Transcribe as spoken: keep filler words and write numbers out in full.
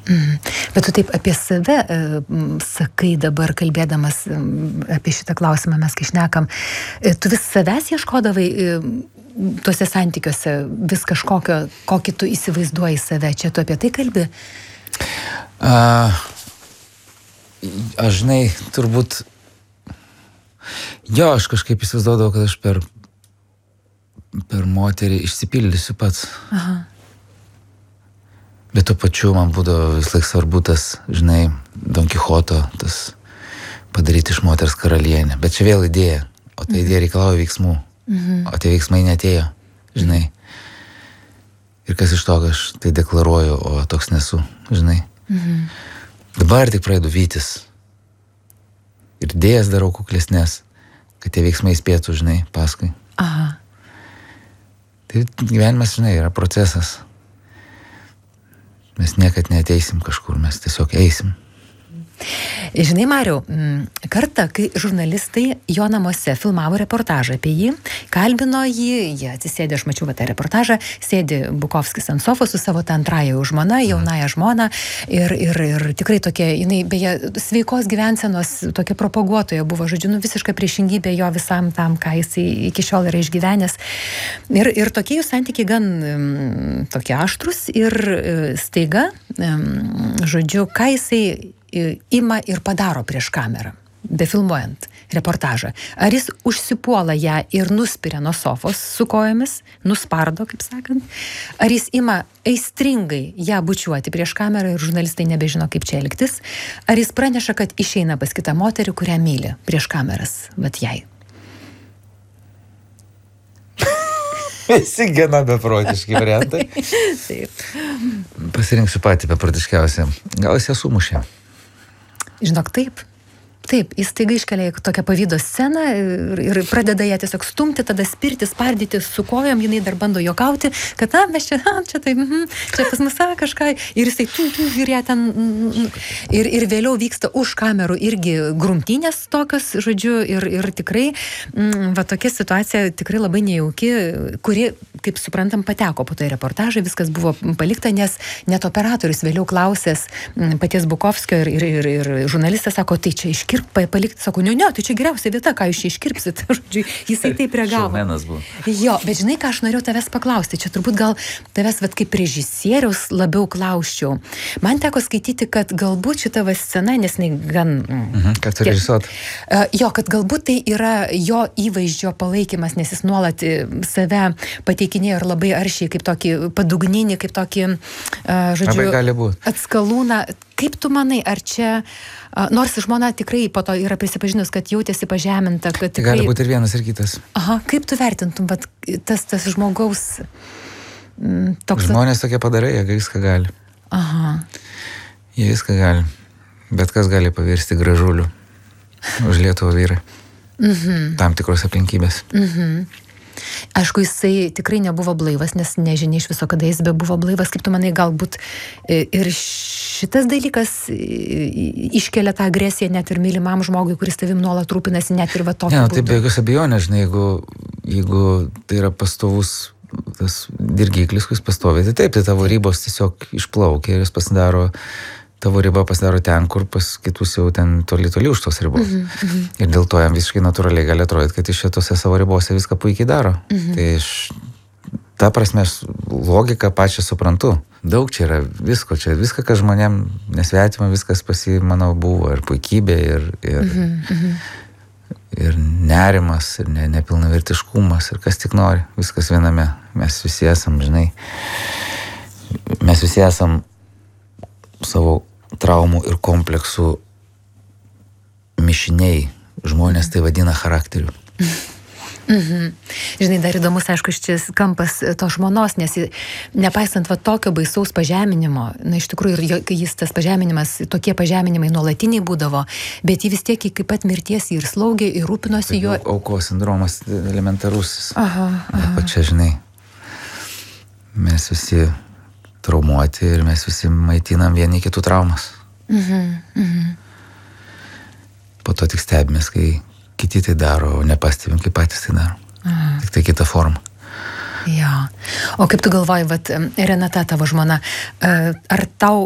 Mm. Bet tu taip apie save sakai dabar, kalbėdamas apie šitą klausimą, mes kai šnekam, tu vis savęs ieškodavai tuose santykiuose, vis kažkokio, kokį tu įsivaizduoji save, čia tu apie tai kalbi? Uh, aš žinai, turbūt, jo, aš kažkaip įsivaizduodavau, kad aš per, per moterį išsipildysiu pats. Aha. Bet tuo pačiu man būdavo vis laik svarbu tas, žinai, Don Kichoto, tas padaryti iš moters karalienę. Bet čia vėl idėja, o ta idėja reikalauja veiksmų, mhm. o tie veiksmai neatėjo, žinai. Ir kas iš to, kad aš tai deklaruoju, o toks nesu, žinai. Mhm. Dabar tik pradedu vytis. Ir idėjas darau kuklesnės, kad tie veiksmai spėtų, žinai, paskui. Aha. Tai gyvenimas, žinai, yra procesas. Mes niekad neateisim kažkur, mes tiesiog eisim. Žinai, Mariau, kartą, kai žurnalistai jo namuose filmavo reportažą apie jį, kalbino jį, jie atsisėdė, aš mačiau va, tą reportažą, sėdi Bukovskis ant sofos su savo tą antrąją žmona, jaunąją žmoną ir, ir, ir tikrai tokia, jinai beje, sveikos gyvensenos tokia propaguotoja buvo, žodžiu, nu, visiška priešingybė jo visam tam, ką jis iki šiol yra išgyvenęs. Ir, ir tokie jų santykiai gan um, tokie aštrus ir uh, staiga, um, žodžiu, ką jisai ima ir padaro prieš kamerą, befilmuojant reportažą. Ar jis užsipuola ją ir nuspiria nuo sofos su kojomis, nuspardo, kaip sakant, ar jis ima aistringai ją bučiuoti prieš kamerą ir žurnalistai nebežino, kaip čia elgtis, ar jis praneša, kad išeina pas kitą moterį, kurią myli prieš kameras, vat jai. Visi gana beprotiški variantai. Taip. Pasirinksiu patį beprotiškiausią. Gal jis ją sumušė? Žinok, taip. Taip, jis taiga iškelia tokią pavydo sceną ir, ir pradeda ją tiesiog stumti, tada spirti, spardyti su kojom, jinai dar bando juokauti, kad na, mes čia, a, čia tai, mm, čia pas mus kažką, ir jisai tu, tu, ir ją ten, mm, ir, ir vėliau vyksta už kamerų irgi grumtynės tokios, žodžiu, ir, ir tikrai, mm, va tokia situacija tikrai labai nejauki, kuri, kaip suprantam, pateko po tai reportažai, viskas buvo palikta, nes net operatorius vėliau klausęs mm, paties Bukovskio ir, ir, ir, ir žurnalistas sako, tai čia iškirp palikti, sako, ne, ne, tai čia geriausia vieta, ką jūs čia iškirpsit. Žodžiu, jisai taip reagavo. Šaumenas buvo. Jo, bet žinai, ką aš norėjau tavęs paklausti, čia turbūt gal tavęs vat, kaip režisieriaus labiau klausčiau. Man teko skaityti, kad galbūt šita va scena, nes jinai gan... Mhm, kad tu režisuot. Uh, jo, kad galbūt tai yra jo įvaizdžio palaikymas, nes jis nuolat save pateikinėjo ir labai aršiai, kaip tokį padugninį, kaip tokį, uh, žodžiu, atskalūną. Kaip tu manai, ar čia, uh, nors žmona tikrai po to yra prisipažinus, kad jautėsi pažeminta, kad tikrai... Gali būti ir vienas, ir kitas. Aha, kaip tu vertintum, bet tas, tas žmogaus... M, toks... Žmonės tokie padarai, jie viską gali. Aha. Jie viską gali. Bet kas gali pavirsti gražuliu už Lietuvą vyrą. Mhm. Tam tikros aplinkybės. Mhm. Aišku, jisai tikrai nebuvo blaivas, nes nežinia iš viso, kada jis be buvo blaivas. Kaip tu manai, galbūt ir šitas dalykas iškelia tą agresiją net ir mylimam žmogui, kuris tavim nuolat rūpinasi, net ir va tokiu ne, būdu. Tai be jokios abejonės, žinai, jeigu, jeigu tai yra pastovus tas dirgiklis, kuris pastovi, tai taip, tai tavo ribos tiesiog išplaukia ir jis pasidaro, tavo riba pasidaro ten, kur pas kitus jau ten toli toli už tos ribos. Mm -hmm. Ir dėl to jam visiškai natūraliai gali atrodyti, kad iš šitose savo ribose viską puikiai daro. Mm -hmm. Tai iš, ta prasme, aš logiką pačią suprantu. Daug čia yra visko, čia viską, kas žmonėm nesvetima, viskas pasi, manau, buvo ir puikybė, ir, ir, mm -hmm. ir nerimas, ir ne, nepilnavertiškumas, ir kas tik nori, viskas viename. Mes visi esam, žinai, mes visi esam savo traumų ir kompleksų mišiniai. Žmonės tai vadina charakteriu. Mhm. Žinai, dar įdomus, aišku, šis kampas to žmonos, nes nepaisant va tokio baisaus pažeminimo, na iš tikrųjų, ir kai jis tas pažeminimas, tokie pažeminimai nuolatiniai būdavo, bet jį vis tiek iki pat mirties ir slaugė, ir rūpinosi tai juo. Aukos sindromas elementarusis. Aha, aha. Bet čia, žinai, mes visi traumuoti ir mes visi maitinam vieni kitų traumas. Mhm, mhm. Po to tik stebimės, kai kiti tai daro, nepastebim, kaip patys tai daro. Aha. Tik tai kita forma. Jo. O kaip tu galvoji, vat, Renata, tavo žmona, ar tau